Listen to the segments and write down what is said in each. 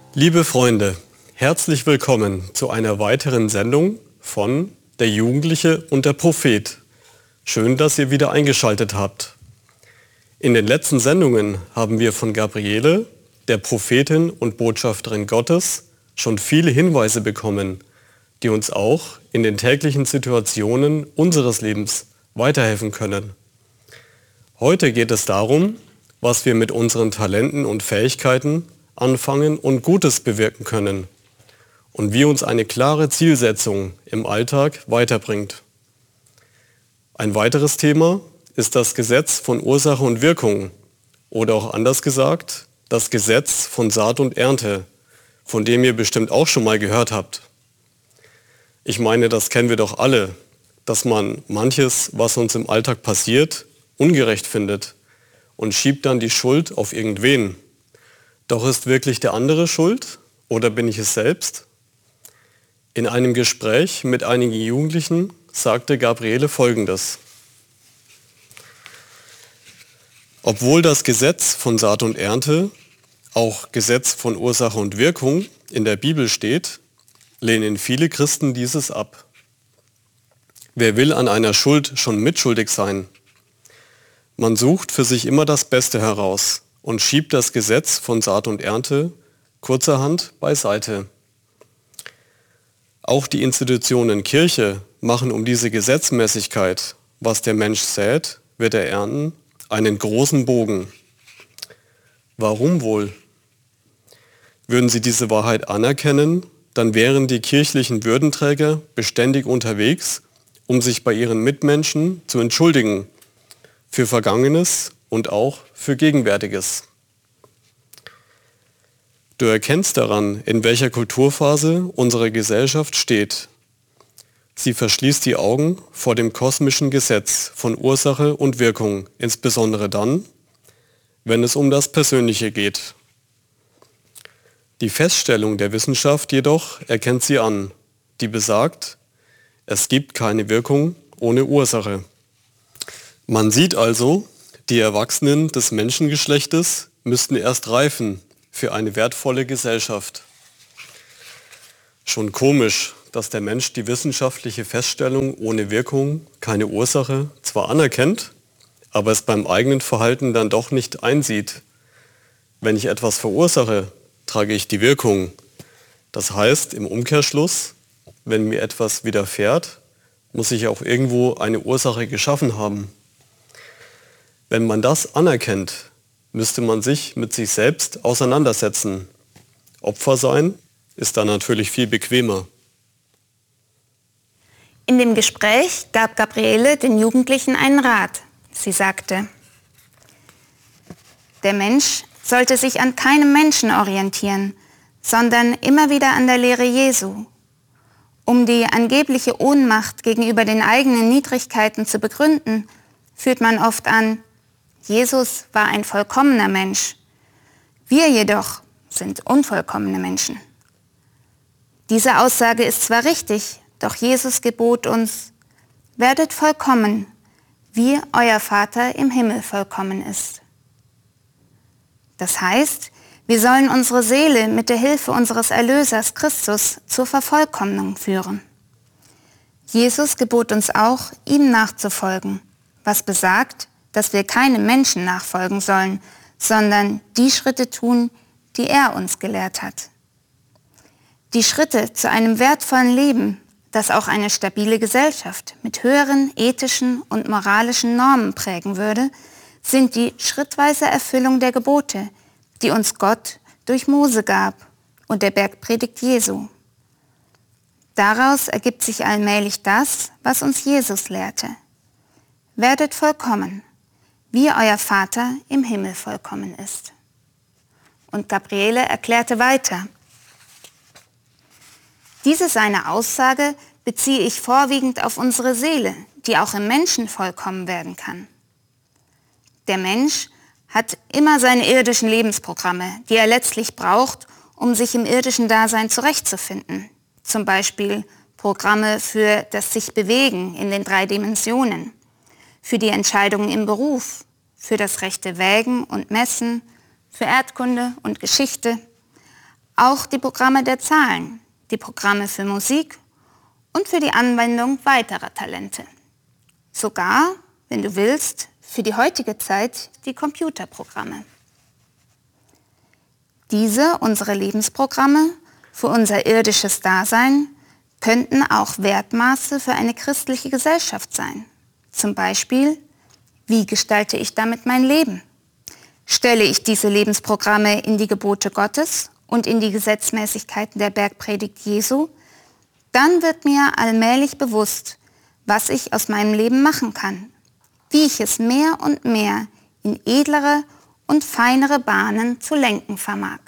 Liebe Freunde, herzlich willkommen zu einer weiteren Sendung von Der Jugendliche und der Prophet. Schön, dass ihr wieder eingeschaltet habt. In den letzten Sendungen haben wir von Gabriele, der Prophetin und Botschafterin Gottes, schon viele Hinweise bekommen, die uns auch in den täglichen Situationen unseres Lebens weiterhelfen können. Heute geht es darum, was wir mit unseren Talenten und Fähigkeiten anfangen und Gutes bewirken können und wie uns eine klare Zielsetzung im Alltag weiterbringt. Ein weiteres Thema ist das Gesetz von Ursache und Wirkung oder auch anders gesagt, das Gesetz von Saat und Ernte, von dem ihr bestimmt auch schon mal gehört habt. Ich meine, das kennen wir doch alle, dass man manches, was uns im Alltag passiert, ungerecht findet und schiebt dann die Schuld auf irgendwen. Doch ist wirklich der andere schuld oder bin ich es selbst? In einem Gespräch mit einigen Jugendlichen sagte Gabriele Folgendes. Obwohl das Gesetz von Saat und Ernte, auch Gesetz von Ursache und Wirkung, in der Bibel steht, lehnen viele Christen dieses ab. Wer will an einer Schuld schon mitschuldig sein? Man sucht für sich immer das Beste heraus und schiebt das Gesetz von Saat und Ernte kurzerhand beiseite. Auch die Institutionen Kirche machen um diese Gesetzmäßigkeit, was der Mensch sät, wird er ernten, einen großen Bogen. Warum wohl? Würden sie diese Wahrheit anerkennen, dann wären die kirchlichen Würdenträger beständig unterwegs, um sich bei ihren Mitmenschen zu entschuldigen für Vergangenes und auch für Gegenwärtiges. Du erkennst daran, in welcher Kulturphase unsere Gesellschaft steht. Sie verschließt die Augen vor dem kosmischen Gesetz von Ursache und Wirkung, insbesondere dann, wenn es um das Persönliche geht. Die Feststellung der Wissenschaft jedoch erkennt sie an, die besagt, es gibt keine Wirkung ohne Ursache. Man sieht also, die Erwachsenen des Menschengeschlechtes müssten erst reifen für eine wertvolle Gesellschaft. Schon komisch, dass der Mensch die wissenschaftliche Feststellung ohne Wirkung, keine Ursache, zwar anerkennt, aber es beim eigenen Verhalten dann doch nicht einsieht. Wenn ich etwas verursache, trage ich die Wirkung. Das heißt im Umkehrschluss, wenn mir etwas widerfährt, muss ich auch irgendwo eine Ursache geschaffen haben. Wenn man das anerkennt, müsste man sich mit sich selbst auseinandersetzen. Opfer sein ist dann natürlich viel bequemer. In dem Gespräch gab Gabriele den Jugendlichen einen Rat. Sie sagte, der Mensch sollte sich an keinem Menschen orientieren, sondern immer wieder an der Lehre Jesu. Um die angebliche Ohnmacht gegenüber den eigenen Niedrigkeiten zu begründen, führt man oft an, Jesus war ein vollkommener Mensch. Wir jedoch sind unvollkommene Menschen. Diese Aussage ist zwar richtig, doch Jesus gebot uns, werdet vollkommen, wie euer Vater im Himmel vollkommen ist. Das heißt, wir sollen unsere Seele mit der Hilfe unseres Erlösers Christus zur Vervollkommnung führen. Jesus gebot uns auch, ihm nachzufolgen, was besagt, dass wir keinem Menschen nachfolgen sollen, sondern die Schritte tun, die er uns gelehrt hat. Die Schritte zu einem wertvollen Leben, das auch eine stabile Gesellschaft mit höheren ethischen und moralischen Normen prägen würde, sind die schrittweise Erfüllung der Gebote, die uns Gott durch Mose gab und der Bergpredigt Jesu. Daraus ergibt sich allmählich das, was uns Jesus lehrte. Werdet vollkommen, wie euer Vater im Himmel vollkommen ist. Und Gabriele erklärte weiter, diese seine Aussage beziehe ich vorwiegend auf unsere Seele, die auch im Menschen vollkommen werden kann. Der Mensch hat immer seine irdischen Lebensprogramme, die er letztlich braucht, um sich im irdischen Dasein zurechtzufinden. Zum Beispiel Programme für das Sich-Bewegen in den 3 Dimensionen, für die Entscheidungen im Beruf, für das rechte Wägen und Messen, für Erdkunde und Geschichte, auch die Programme der Zahlen, die Programme für Musik und für die Anwendung weiterer Talente. Sogar, wenn du willst, für die heutige Zeit die Computerprogramme. Diese, unsere Lebensprogramme, für unser irdisches Dasein, könnten auch Wertmaße für eine christliche Gesellschaft sein. Zum Beispiel, wie gestalte ich damit mein Leben? Stelle ich diese Lebensprogramme in die Gebote Gottes und in die Gesetzmäßigkeiten der Bergpredigt Jesu, dann wird mir allmählich bewusst, was ich aus meinem Leben machen kann, wie ich es mehr und mehr in edlere und feinere Bahnen zu lenken vermag.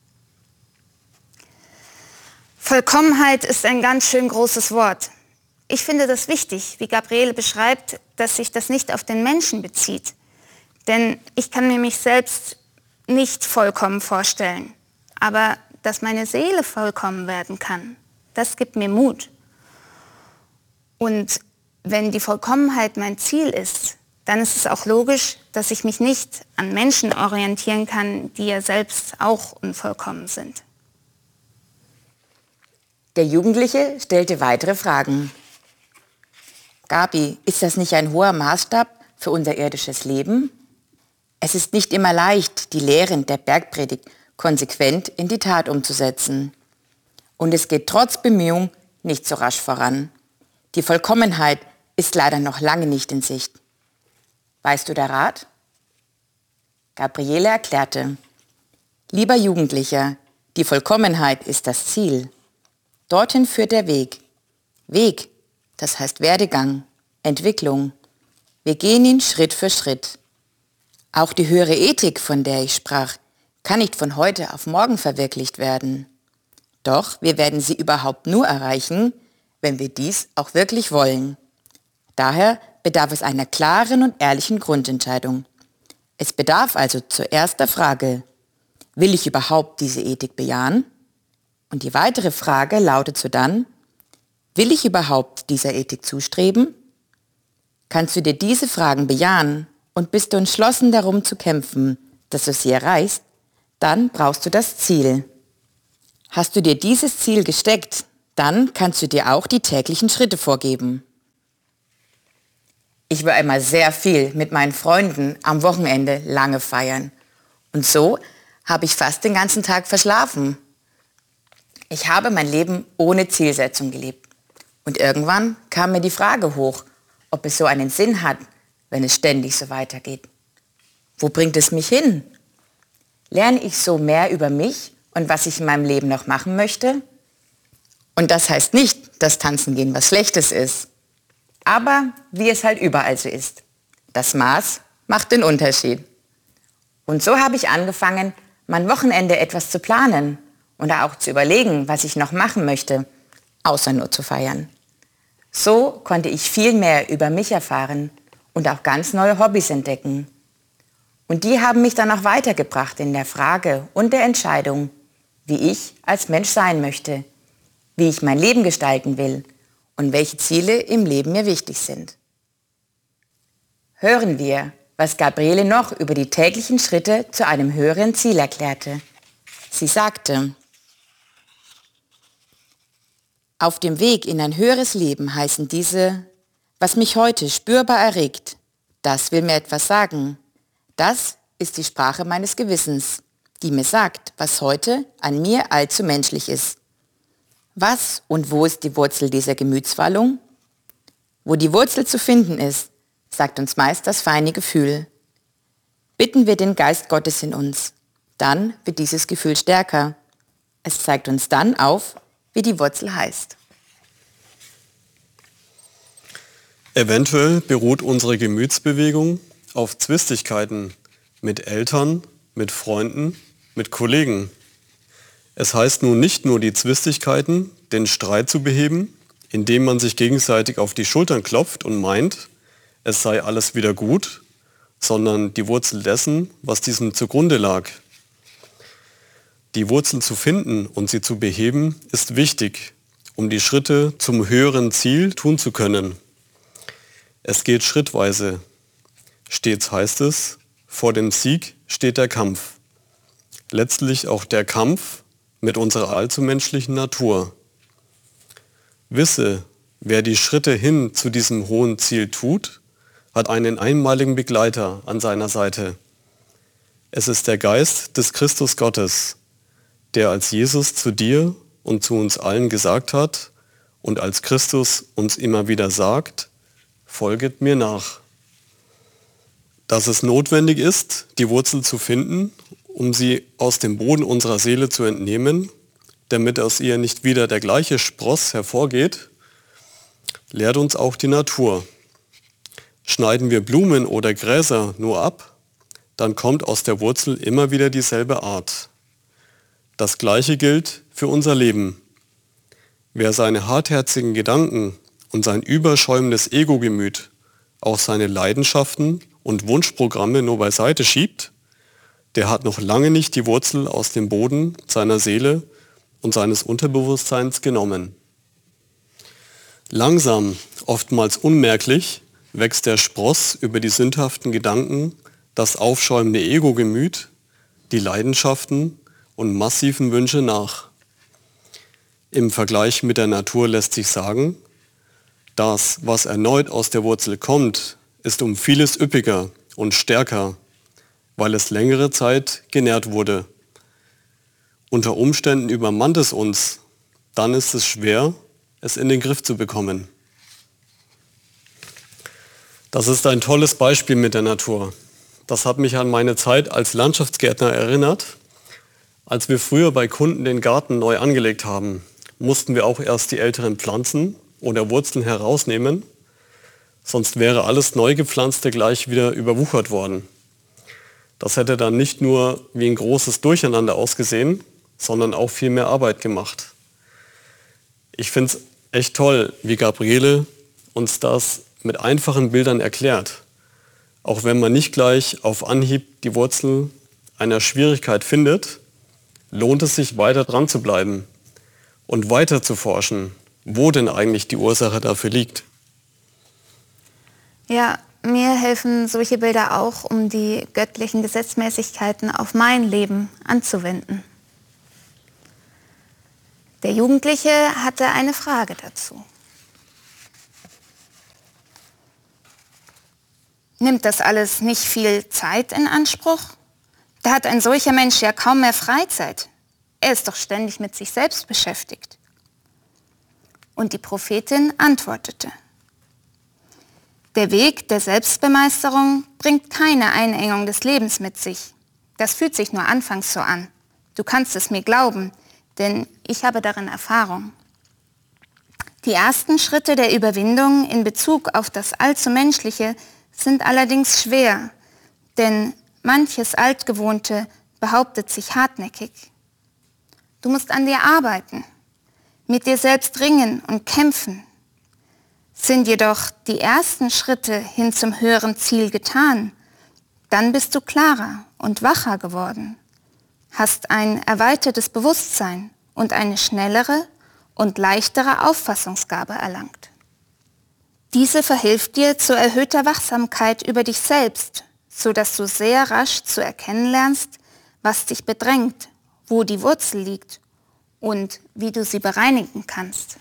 Vollkommenheit ist ein ganz schön großes Wort. Ich finde das wichtig, wie Gabriele beschreibt, dass sich das nicht auf den Menschen bezieht. Denn ich kann mir mich selbst nicht vollkommen vorstellen. Aber dass meine Seele vollkommen werden kann, das gibt mir Mut. Und wenn die Vollkommenheit mein Ziel ist, dann ist es auch logisch, dass ich mich nicht an Menschen orientieren kann, die ja selbst auch unvollkommen sind. Der Jugendliche stellte weitere Fragen. Gabi, ist das nicht ein hoher Maßstab für unser irdisches Leben? Es ist nicht immer leicht, die Lehren der Bergpredigt konsequent in die Tat umzusetzen. Und es geht trotz Bemühung nicht so rasch voran. Die Vollkommenheit ist leider noch lange nicht in Sicht. Weißt du der Rat? Gabriele erklärte, lieber Jugendlicher, die Vollkommenheit ist das Ziel. Dorthin führt der Weg. Weg, das heißt Werdegang, Entwicklung. Wir gehen ihn Schritt für Schritt. Auch die höhere Ethik, von der ich sprach, kann nicht von heute auf morgen verwirklicht werden. Doch wir werden sie überhaupt nur erreichen, wenn wir dies auch wirklich wollen. Daher bedarf es einer klaren und ehrlichen Grundentscheidung. Es bedarf also zuerst der Frage, will ich überhaupt diese Ethik bejahen? Und die weitere Frage lautet sodann, will ich überhaupt dieser Ethik zustreben? Kannst du dir diese Fragen bejahen und bist du entschlossen darum zu kämpfen, dass du sie erreichst, dann brauchst du das Ziel. Hast du dir dieses Ziel gesteckt, dann kannst du dir auch die täglichen Schritte vorgeben. Ich war immer sehr viel mit meinen Freunden am Wochenende lange feiern. Und so habe ich fast den ganzen Tag verschlafen. Ich habe mein Leben ohne Zielsetzung gelebt. Und irgendwann kam mir die Frage hoch, ob es so einen Sinn hat, wenn es ständig so weitergeht. Wo bringt es mich hin? Lerne ich so mehr über mich und was ich in meinem Leben noch machen möchte? Und das heißt nicht, dass Tanzen gehen was Schlechtes ist. Aber wie es halt überall so ist. Das Maß macht den Unterschied. Und so habe ich angefangen, mein Wochenende etwas zu planen und auch zu überlegen, was ich noch machen möchte, außer nur zu feiern. So konnte ich viel mehr über mich erfahren und auch ganz neue Hobbys entdecken. Und die haben mich dann auch weitergebracht in der Frage und der Entscheidung, wie ich als Mensch sein möchte, wie ich mein Leben gestalten will und welche Ziele im Leben mir wichtig sind. Hören wir, was Gabriele noch über die täglichen Schritte zu einem höheren Ziel erklärte. Sie sagte, auf dem Weg in ein höheres Leben heißen diese, was mich heute spürbar erregt, das will mir etwas sagen. Das ist die Sprache meines Gewissens, die mir sagt, was heute an mir allzu menschlich ist. Was und wo ist die Wurzel dieser Gemütswallung? Wo die Wurzel zu finden ist, sagt uns meist das feine Gefühl. Bitten wir den Geist Gottes in uns, dann wird dieses Gefühl stärker. Es zeigt uns dann auf, wie die Wurzel heißt. Eventuell beruht unsere Gemütsbewegung auf Zwistigkeiten mit Eltern, mit Freunden, mit Kollegen. Es heißt nun nicht nur die Zwistigkeiten, den Streit zu beheben, indem man sich gegenseitig auf die Schultern klopft und meint, es sei alles wieder gut, sondern die Wurzel dessen, was diesem zugrunde lag. Die Wurzel zu finden und sie zu beheben, ist wichtig, um die Schritte zum höheren Ziel tun zu können. Es geht schrittweise. Stets heißt es, vor dem Sieg steht der Kampf. Letztlich auch der Kampf mit unserer allzu menschlichen Natur. Wisse, wer die Schritte hin zu diesem hohen Ziel tut, hat einen einmaligen Begleiter an seiner Seite. Es ist der Geist des Christus Gottes, der als Jesus zu dir und zu uns allen gesagt hat und als Christus uns immer wieder sagt, folget mir nach. Dass es notwendig ist, die Wurzel zu finden, um sie aus dem Boden unserer Seele zu entnehmen, damit aus ihr nicht wieder der gleiche Spross hervorgeht, lehrt uns auch die Natur. Schneiden wir Blumen oder Gräser nur ab, dann kommt aus der Wurzel immer wieder dieselbe Art. Das Gleiche gilt für unser Leben. Wer seine hartherzigen Gedanken und sein überschäumendes Ego-Gemüt, auch seine Leidenschaften und Wunschprogramme nur beiseite schiebt, der hat noch lange nicht die Wurzel aus dem Boden seiner Seele und seines Unterbewusstseins genommen. Langsam, oftmals unmerklich, wächst der Spross über die sündhaften Gedanken, das aufschäumende Ego-Gemüt, die Leidenschaften und massiven Wünsche nach. Im Vergleich mit der Natur lässt sich sagen, das, was erneut aus der Wurzel kommt, ist um vieles üppiger und stärker, weil es längere Zeit genährt wurde. Unter Umständen übermannt es uns, dann ist es schwer, es in den Griff zu bekommen. Das ist ein tolles Beispiel mit der Natur. Das hat mich an meine Zeit als Landschaftsgärtner erinnert. Als wir früher bei Kunden den Garten neu angelegt haben, mussten wir auch erst die älteren Pflanzen oder Wurzeln herausnehmen, sonst wäre alles neu gepflanzte gleich wieder überwuchert worden. Das hätte dann nicht nur wie ein großes Durcheinander ausgesehen, sondern auch viel mehr Arbeit gemacht. Ich finde es echt toll, wie Gabriele uns das mit einfachen Bildern erklärt. Auch wenn man nicht gleich auf Anhieb die Wurzel einer Schwierigkeit findet, lohnt es sich weiter dran zu bleiben und weiter zu forschen, wo denn eigentlich die Ursache dafür liegt. Ja, mir helfen solche Bilder auch, um die göttlichen Gesetzmäßigkeiten auf mein Leben anzuwenden. Der Jugendliche hatte eine Frage dazu. Nimmt das alles nicht viel Zeit in Anspruch? Da hat ein solcher Mensch ja kaum mehr Freizeit. Er ist doch ständig mit sich selbst beschäftigt. Und die Prophetin antwortete: Der Weg der Selbstbemeisterung bringt keine Einengung des Lebens mit sich. Das fühlt sich nur anfangs so an. Du kannst es mir glauben, denn ich habe darin Erfahrung. Die ersten Schritte der Überwindung in Bezug auf das allzu Menschliche sind allerdings schwer, denn manches Altgewohnte behauptet sich hartnäckig. Du musst an dir arbeiten, mit dir selbst ringen und kämpfen. Sind jedoch die ersten Schritte hin zum höheren Ziel getan, dann bist du klarer und wacher geworden, hast ein erweitertes Bewusstsein und eine schnellere und leichtere Auffassungsgabe erlangt. Diese verhilft dir zu erhöhter Wachsamkeit über dich selbst, sodass du sehr rasch zu erkennen lernst, was dich bedrängt, wo die Wurzel liegt und wie du sie bereinigen kannst.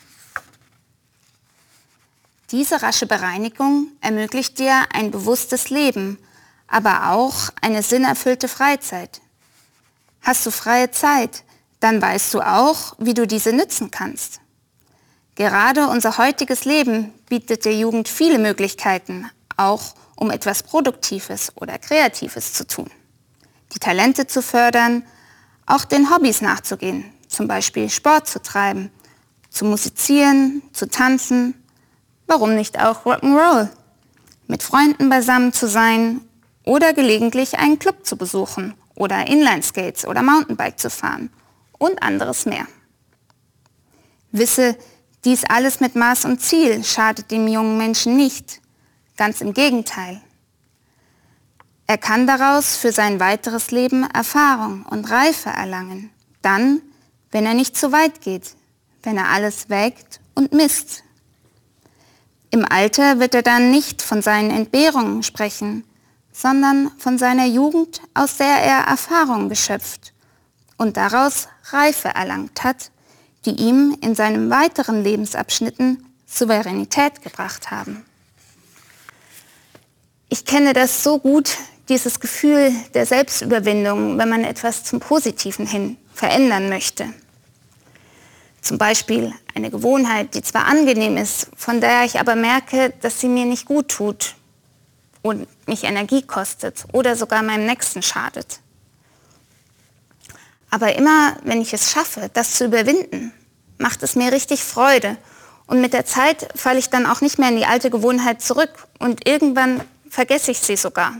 Diese rasche Bereinigung ermöglicht dir ein bewusstes Leben, aber auch eine sinnerfüllte Freizeit. Hast du freie Zeit, dann weißt du auch, wie du diese nützen kannst. Gerade unser heutiges Leben bietet der Jugend viele Möglichkeiten, auch um etwas Produktives oder Kreatives zu tun. Die Talente zu fördern, auch den Hobbys nachzugehen, zum Beispiel Sport zu treiben, zu musizieren, zu tanzen, warum nicht auch Rock'n'Roll, mit Freunden beisammen zu sein oder gelegentlich einen Club zu besuchen oder Inlineskates oder Mountainbike zu fahren und anderes mehr. Wisse, dies alles mit Maß und Ziel schadet dem jungen Menschen nicht, ganz im Gegenteil. Er kann daraus für sein weiteres Leben Erfahrung und Reife erlangen, dann, wenn er nicht zu weit geht, wenn er alles wägt und misst. Im Alter wird er dann nicht von seinen Entbehrungen sprechen, sondern von seiner Jugend, aus der er Erfahrung geschöpft und daraus Reife erlangt hat, die ihm in seinen weiteren Lebensabschnitten Souveränität gebracht haben. Ich kenne das so gut, dieses Gefühl der Selbstüberwindung, wenn man etwas zum Positiven hin verändern möchte. Zum Beispiel eine Gewohnheit, die zwar angenehm ist, von der ich aber merke, dass sie mir nicht gut tut und mich Energie kostet oder sogar meinem Nächsten schadet. Aber immer, wenn ich es schaffe, das zu überwinden, macht es mir richtig Freude. Und mit der Zeit falle ich dann auch nicht mehr in die alte Gewohnheit zurück und irgendwann vergesse ich sie sogar.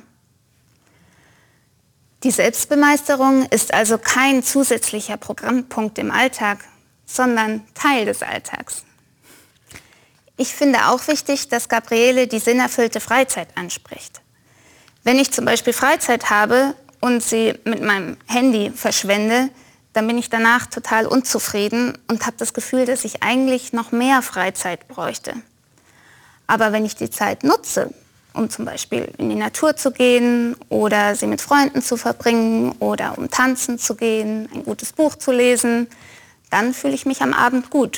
Die Selbstbemeisterung ist also kein zusätzlicher Programmpunkt im Alltag, sondern Teil des Alltags. Ich finde auch wichtig, dass Gabriele die sinnerfüllte Freizeit anspricht. Wenn ich zum Beispiel Freizeit habe und sie mit meinem Handy verschwende, dann bin ich danach total unzufrieden und habe das Gefühl, dass ich eigentlich noch mehr Freizeit bräuchte. Aber wenn ich die Zeit nutze, um zum Beispiel in die Natur zu gehen oder sie mit Freunden zu verbringen oder um tanzen zu gehen, ein gutes Buch zu lesen, dann fühle ich mich am Abend gut.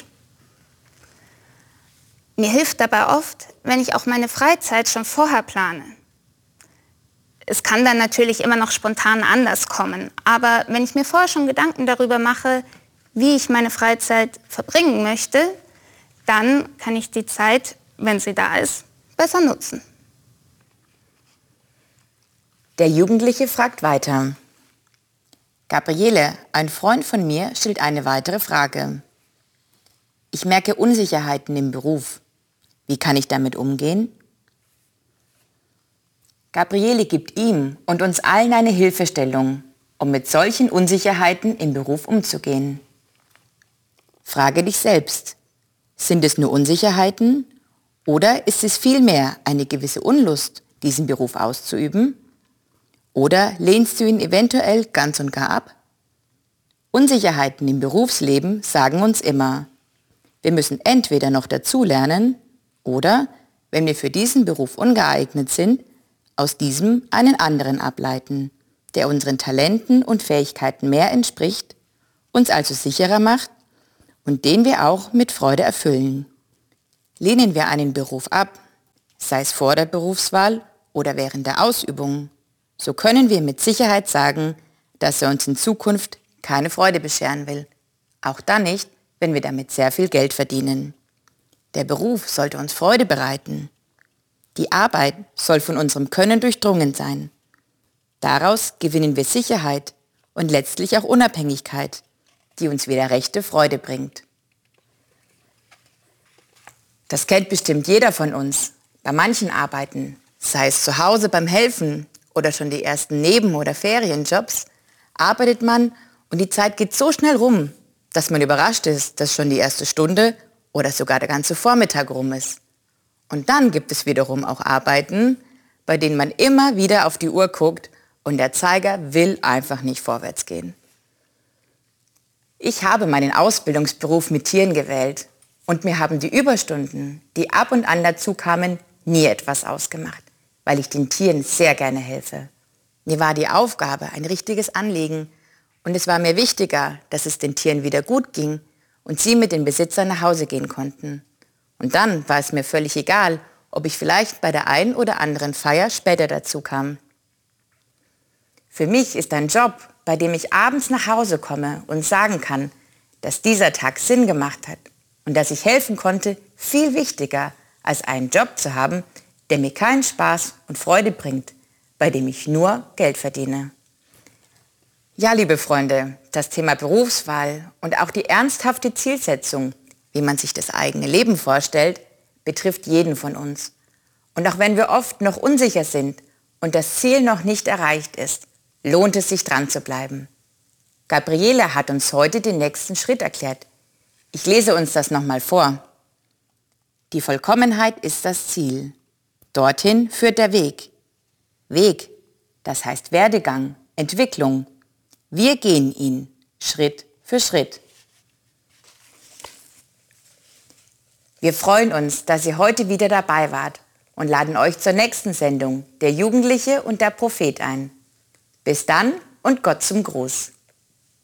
Mir hilft dabei oft, wenn ich auch meine Freizeit schon vorher plane. Es kann dann natürlich immer noch spontan anders kommen, aber wenn ich mir vorher schon Gedanken darüber mache, wie ich meine Freizeit verbringen möchte, dann kann ich die Zeit, wenn sie da ist, besser nutzen. Der Jugendliche fragt weiter. Gabriele, ein Freund von mir, stellt eine weitere Frage. Ich merke Unsicherheiten im Beruf. Wie kann ich damit umgehen? Gabriele gibt ihm und uns allen eine Hilfestellung, um mit solchen Unsicherheiten im Beruf umzugehen. Frage dich selbst, sind es nur Unsicherheiten oder ist es vielmehr eine gewisse Unlust, diesen Beruf auszuüben? Oder lehnst du ihn eventuell ganz und gar ab? Unsicherheiten im Berufsleben sagen uns immer, wir müssen entweder noch dazulernen oder, wenn wir für diesen Beruf ungeeignet sind, aus diesem einen anderen ableiten, der unseren Talenten und Fähigkeiten mehr entspricht, uns also sicherer macht und den wir auch mit Freude erfüllen. Lehnen wir einen Beruf ab, sei es vor der Berufswahl oder während der Ausübung, so können wir mit Sicherheit sagen, dass er uns in Zukunft keine Freude bescheren will. Auch dann nicht, wenn wir damit sehr viel Geld verdienen. Der Beruf sollte uns Freude bereiten. Die Arbeit soll von unserem Können durchdrungen sein. Daraus gewinnen wir Sicherheit und letztlich auch Unabhängigkeit, die uns wieder rechte Freude bringt. Das kennt bestimmt jeder von uns. Bei manchen Arbeiten, sei es zu Hause beim Helfen oder schon die ersten Neben- oder Ferienjobs, arbeitet man und die Zeit geht so schnell rum, dass man überrascht ist, dass schon die erste Stunde oder sogar der ganze Vormittag rum ist. Und dann gibt es wiederum auch Arbeiten, bei denen man immer wieder auf die Uhr guckt und der Zeiger will einfach nicht vorwärts gehen. Ich habe meinen Ausbildungsberuf mit Tieren gewählt und mir haben die Überstunden, die ab und an dazu kamen, nie etwas ausgemacht, weil ich den Tieren sehr gerne helfe. Mir war die Aufgabe ein richtiges Anliegen und es war mir wichtiger, dass es den Tieren wieder gut ging und sie mit den Besitzern nach Hause gehen konnten. Und dann war es mir völlig egal, ob ich vielleicht bei der einen oder anderen Feier später dazu kam. Für mich ist ein Job, bei dem ich abends nach Hause komme und sagen kann, dass dieser Tag Sinn gemacht hat und dass ich helfen konnte, viel wichtiger, als einen Job zu haben, der mir keinen Spaß und Freude bringt, bei dem ich nur Geld verdiene. Ja, liebe Freunde, das Thema Berufswahl und auch die ernsthafte Zielsetzung, wie man sich das eigene Leben vorstellt, betrifft jeden von uns. Und auch wenn wir oft noch unsicher sind und das Ziel noch nicht erreicht ist, lohnt es sich dran zu bleiben. Gabriele hat uns heute den nächsten Schritt erklärt. Ich lese uns das nochmal vor. Die Vollkommenheit ist das Ziel. Dorthin führt der Weg. Weg, das heißt Werdegang, Entwicklung. Wir gehen ihn Schritt für Schritt. Wir freuen uns, dass ihr heute wieder dabei wart und laden euch zur nächsten Sendung, der Jugendliche und der Prophet, ein. Bis dann und Gott zum Gruß.